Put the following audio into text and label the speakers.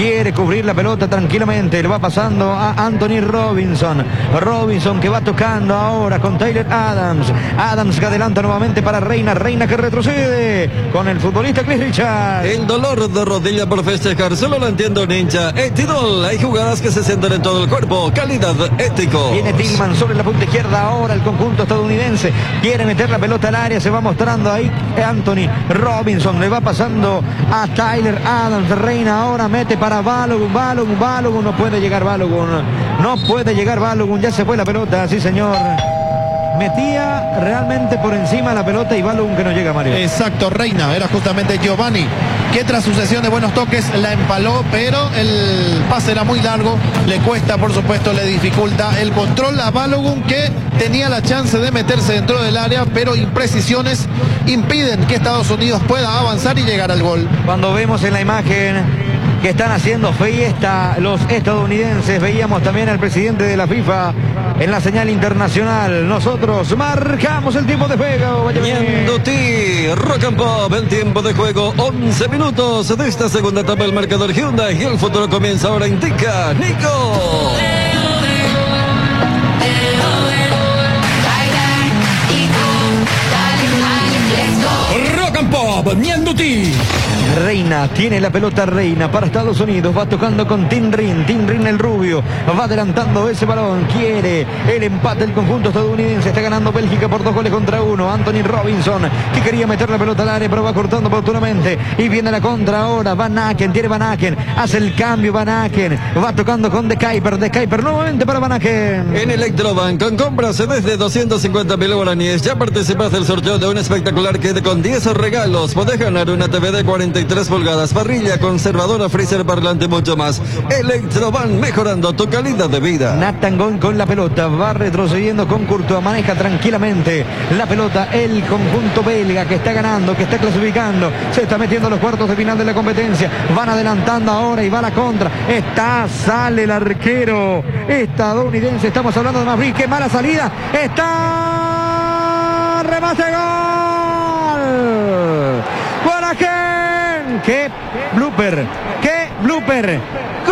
Speaker 1: quiere cubrir la pelota tranquilamente, le va pasando a Anthony Robinson. Robinson que va tocando ahora con Tyler Adams. Adams que adelanta nuevamente para Reina. Reina que retrocede con el futbolista Chris Richards.
Speaker 2: El dolor de rodilla por festejar, solo lo entiendo, ninja. Etidol, hay jugadas que se sienten en todo el cuerpo. Calidad ético.
Speaker 1: Viene Tillman sobre la punta izquierda ahora el conjunto estadounidense. Quiere meter la pelota al área, se va mostrando ahí Anthony Robinson. Le va pasando a Tyler Adams. Reina ahora mete para Balogun. Balogun, no puede llegar Balogun. No puede llegar Balogun, ya se fue la pelota, sí señor. Metía realmente por encima la pelota y Balogun que no llega, Mario.
Speaker 3: Exacto, Reina, era justamente Giovanni, que tras sucesión de buenos toques la empaló, pero el pase era muy largo, le cuesta, por supuesto, le dificulta el control a Balogun, que tenía la chance de meterse dentro del área, pero imprecisiones impiden que Estados Unidos pueda avanzar y llegar al gol.
Speaker 1: Cuando vemos en la imagen que están haciendo fiesta los estadounidenses, veíamos también al presidente de la FIFA en la señal internacional. Nosotros marcamos el tiempo de juego.
Speaker 2: Ñanduti, Rock and Pop, el tiempo de juego, 11 minutos de esta segunda etapa del marcador Hyundai y el futuro comienza ahora, indica Nico.
Speaker 4: Rock and Pop, Ñanduti.
Speaker 1: Reina, tiene la pelota Reina para Estados Unidos, va tocando con Tim Rin el rubio, va adelantando ese balón, quiere el empate el conjunto estadounidense, está ganando Bélgica por 2-1. Anthony Robinson, que quería meter la pelota al área, pero va cortando oportunamente, y viene la contra ahora, Van Aken, tiene Van Aken, hace el cambio Van Aken, va tocando con De Kuyper nuevamente para Van Aken.
Speaker 2: En Electrobank, con compras desde 250.000 guaraníes, ya participas del sorteo de un espectacular kit con 10 regalos, podés ganar una TV de 43 pulgadas, parrilla, conservadora, freezer, parlante, mucho más. Electrobank, mejorando tu calidad de vida.
Speaker 1: Nathan Gon con la pelota, va retrocediendo con Courtois, maneja tranquilamente la pelota el conjunto belga, que está ganando, que está clasificando, se está metiendo a los cuartos de final de la competencia, van adelantando ahora y va la contra, sale el arquero estadounidense, estamos hablando de Maverick, qué mala salida, remate, gol, ¡qué blooper!